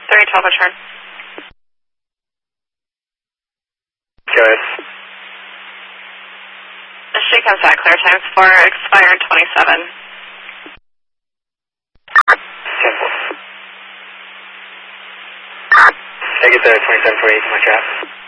3012 return. Go ahead. She comes back clear times for expired 27. 10-4. Take it to 2748 to my trap.